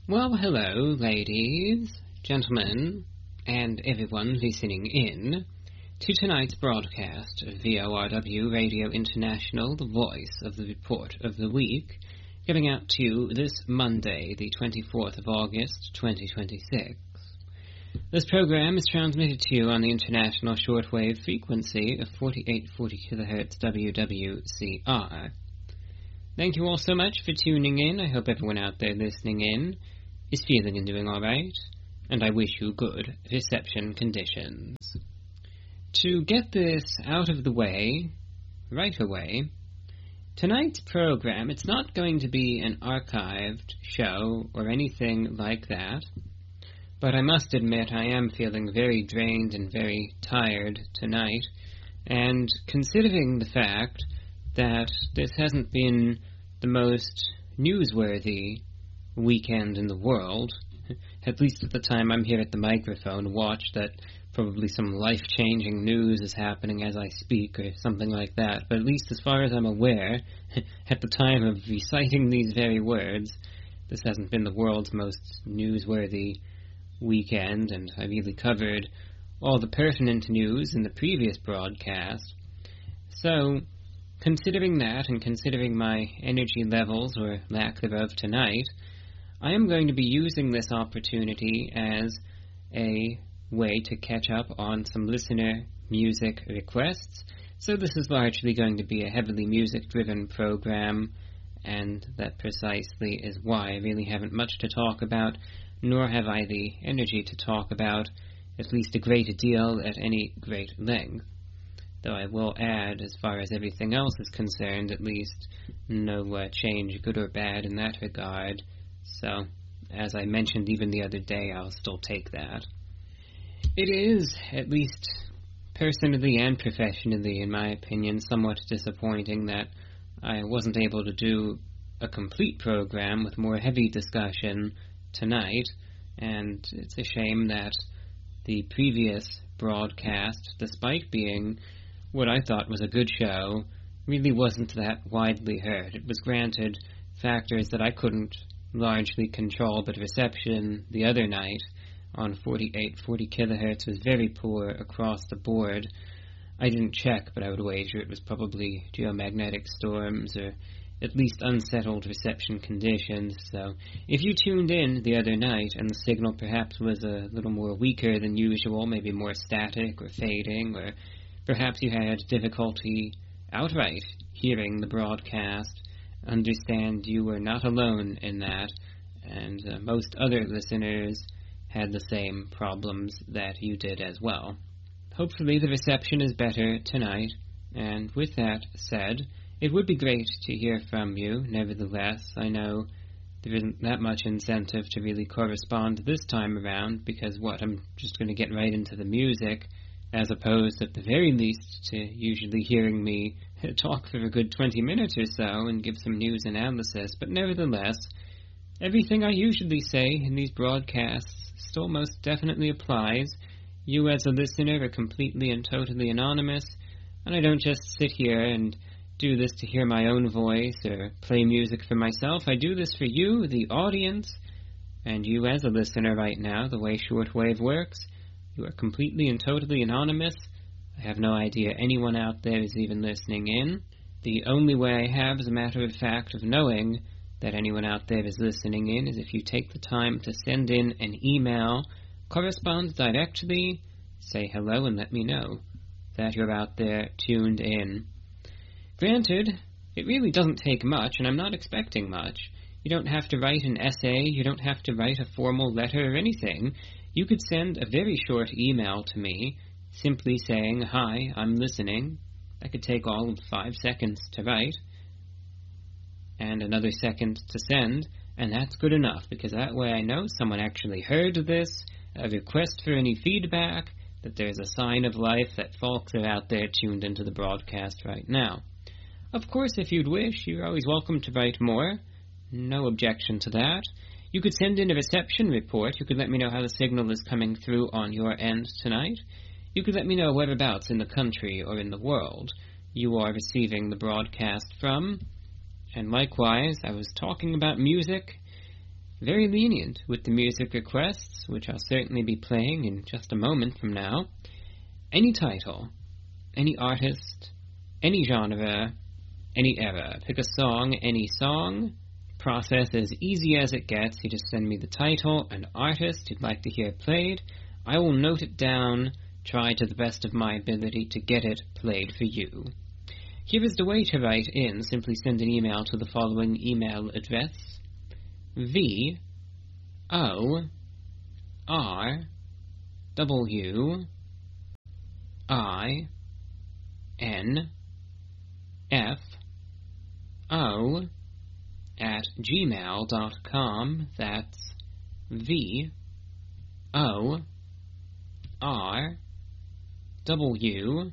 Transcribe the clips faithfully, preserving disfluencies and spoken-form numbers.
Well, hello, ladies, gentlemen, and everyone listening in to tonight's broadcast of V O R W Radio International, the voice of the report of the week, giving out to you this Monday, the twenty-fourth of August, twenty twenty-six. This program is transmitted to you on the international shortwave frequency of forty-eight forty kilohertz W W C R. Thank you all so much for tuning in. I hope everyone out there listening in is feeling and doing all right, and I wish you good reception conditions. To get this out of the way, right away, tonight's program, it's not going to be an archived show or anything like that, but I must admit I am feeling very drained and very tired tonight, and considering the fact that this hasn't been the most newsworthy weekend in the world, at least at the time I'm here at the microphone, watch that probably some life-changing news is happening as I speak or something like that, but at least as far as I'm aware, at the time of reciting these very words, this hasn't been the world's most newsworthy weekend, and I really covered all the pertinent news in the previous broadcast. So, considering that and considering my energy levels or lack thereof tonight, I am going to be using this opportunity as a way to catch up on some listener music requests. So this is largely going to be a heavily music-driven program, and that precisely is why I really haven't much to talk about, nor have I the energy to talk about at least a great deal at any great length. Though I will add, as far as everything else is concerned, at least no uh, change, good or bad, in that regard. So, as I mentioned even the other day, I'll still take that. It is, at least personally and professionally, in my opinion, somewhat disappointing that I wasn't able to do a complete program with more heavy discussion tonight, and it's a shame that the previous broadcast, despite being what I thought was a good show, really wasn't that widely heard. It was granted factors that I couldn't largely control, but reception the other night on forty-eight forty kilohertz was very poor across the board. I didn't check, but I would wager it was probably geomagnetic storms or at least unsettled reception conditions. So if you tuned in the other night and the signal perhaps was a little more weaker than usual, maybe more static or fading, or perhaps you had difficulty outright hearing the broadcast, understand you were not alone in that, and uh, most other listeners had the same problems that you did as well. Hopefully the reception is better tonight, and with that said, it would be great to hear from you. Nevertheless, I know there isn't that much incentive to really correspond this time around, because what, I'm just going to get right into the music, as opposed at the very least to usually hearing me talk for a good twenty minutes or so and give some news analysis. But nevertheless, everything I usually say in these broadcasts still most definitely applies. You as a listener are completely and totally anonymous, and I don't just sit here and do this to hear my own voice or play music for myself. I do this for you, the audience, and you as a listener right now, the way shortwave works. You are completely and totally anonymous. I have no idea anyone out there is even listening in. The only way I have, as a matter of fact, of knowing that anyone out there is listening in is if you take the time to send in an email, correspond directly, say hello, and let me know that you're out there tuned in. Granted, it really doesn't take much, and I'm not expecting much. You don't have to write an essay, you don't have to write a formal letter or anything. You could send a very short email to me, simply saying, "Hi, I'm listening." That could take all of five seconds to write, and another second to send, and that's good enough, because that way I know someone actually heard this, a request for any feedback, that there's a sign of life, that folks are out there tuned into the broadcast right now. Of course, if you'd wish, you're always welcome to write more. No objection to that. You could send in a reception report. You could let me know how the signal is coming through on your end tonight. You could let me know whereabouts in the country or in the world you are receiving the broadcast from. And likewise, I was talking about music. very lenient with the music requests, which I'll certainly be playing in just a moment from now. Any title, any artist, any genre, any era. Pick a song, any song. Process as easy as it gets. You just send me the title and artist you'd like to hear played. I will note it down, try to the best of my ability to get it played for you. Here is the way to write in. Simply send an email to the following email address: V O R W I N F O at gmail dot com. That's V O R W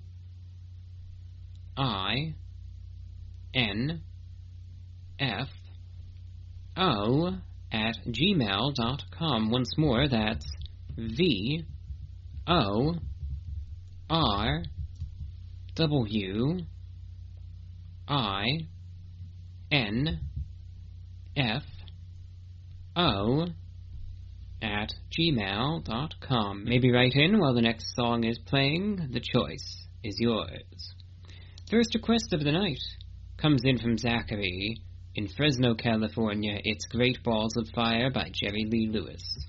I N F O at gmail dot com. Once more, that's V O R W I N F O at gmail dot com. Maybe write in while the next song is playing. The choice is yours. First request of the night comes in from Zachary in Fresno, California. It's Great Balls of Fire by Jerry Lee Lewis.